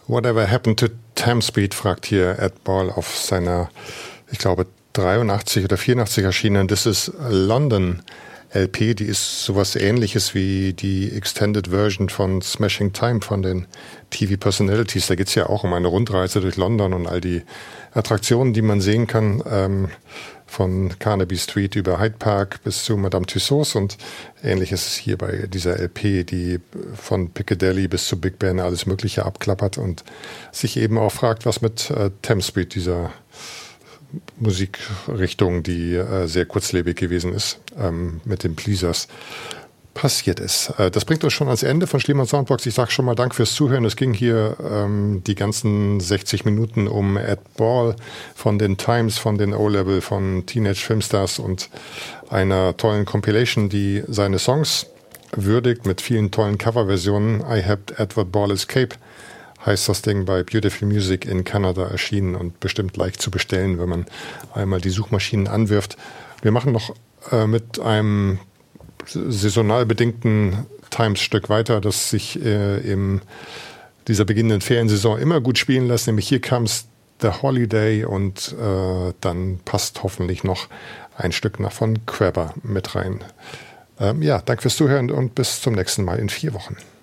Whatever Happened to Tamspeed, fragt hier Ed Ball auf seiner, ich glaube, 83 oder 84 erschienenen This is London LP. Die ist sowas Ähnliches wie die Extended Version von Smashing Time von den TV Personalities. Da geht es ja auch um eine Rundreise durch London und all die Attraktionen, die man sehen kann, von Carnaby Street über Hyde Park bis zu Madame Tussauds, und ähnliches ist hier bei dieser LP, die von Piccadilly bis zu Big Ben alles Mögliche abklappert und sich eben auch fragt, was mit Tamspeed, dieser Musikrichtung, die sehr kurzlebig gewesen ist, mit den Pleasers passiert ist. Das bringt uns schon ans Ende von Schliemann Soundbox. Ich sage schon mal Dank fürs Zuhören. Es ging hier die ganzen 60 Minuten um Ed Ball von den Times, von den O-Level, von Teenage Filmstars und einer tollen Compilation, die seine Songs würdigt mit vielen tollen Coverversionen. I Helped Edward Ball Escape heißt das Ding, bei Beautiful Music in Kanada erschienen und bestimmt leicht zu bestellen, wenn man einmal die Suchmaschinen anwirft. Wir machen noch mit einem saisonal bedingten Times-Stück weiter, das sich in dieser beginnenden Feriensaison immer gut spielen lässt, nämlich Here Comes the Holiday, und dann passt hoffentlich noch ein Stück nach von Crabber mit rein. Danke fürs Zuhören und bis zum nächsten Mal in 4 Wochen.